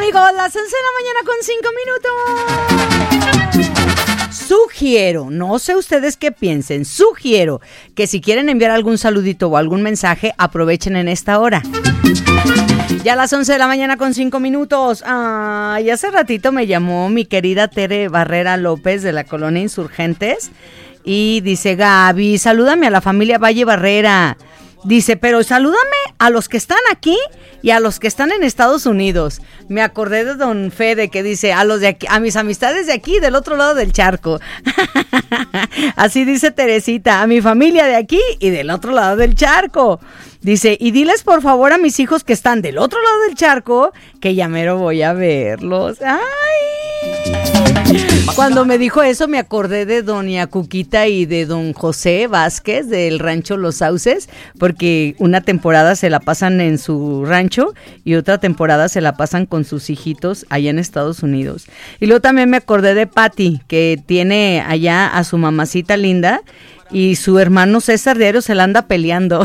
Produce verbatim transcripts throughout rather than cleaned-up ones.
amigos, las once de la mañana con cinco minutos. Sugiero, no sé ustedes qué piensen, sugiero que si quieren enviar algún saludito o algún mensaje, aprovechen en esta hora. Ya a las once de la mañana con cinco minutos. Ay, hace ratito me llamó mi querida Tere Barrera López de la Colonia Insurgentes y dice: Gaby, salúdame a la familia Valle Barrera. Dice, pero salúdame a los que están aquí y a los que están en Estados Unidos. Me acordé de don Fede que dice, a los de aquí, a mis amistades de aquí, del otro lado del charco. Así dice Teresita, a mi familia de aquí y del otro lado del charco. Dice, y diles por favor a mis hijos que están del otro lado del charco, que ya mero voy a verlos. ¡Ay! Cuando me dijo eso me acordé de doña Cuquita y de don José Vázquez del rancho Los Sauces, porque una temporada se la pasan en su rancho y otra temporada se la pasan con sus hijitos allá en Estados Unidos. Y luego también me acordé de Patty, que tiene allá a su mamacita linda y su hermano César diario se la anda peleando.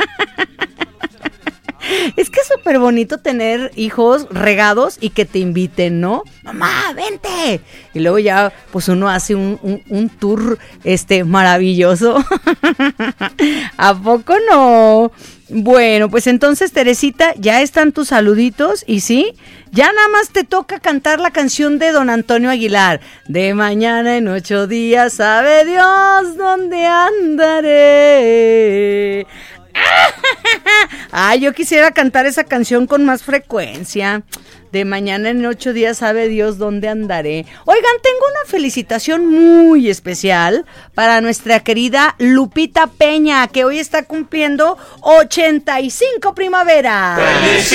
Es que es súper bonito tener hijos regados y que te inviten, ¿no? Mamá, vente. Y luego ya, pues uno hace un, un, un tour este maravilloso. ¿A poco no? Bueno, pues entonces, Teresita, ya están tus saluditos y sí, ya nada más te toca cantar la canción de don Antonio Aguilar. De mañana en ocho días sabe Dios dónde andaré. Ay, yo quisiera cantar esa canción con más frecuencia. De mañana en ocho días sabe Dios dónde andaré. Oigan, tengo una felicitación muy especial para nuestra querida Lupita Peña, que hoy está cumpliendo ochenta y cinco primaveras.